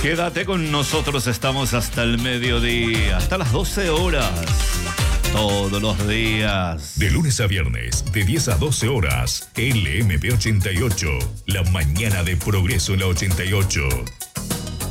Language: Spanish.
Quédate con nosotros, estamos hasta el mediodía, hasta las 12 horas. Todos los días. De lunes a viernes, de 10 a 12 horas, LMP 88. La mañana de Progreso en la 88.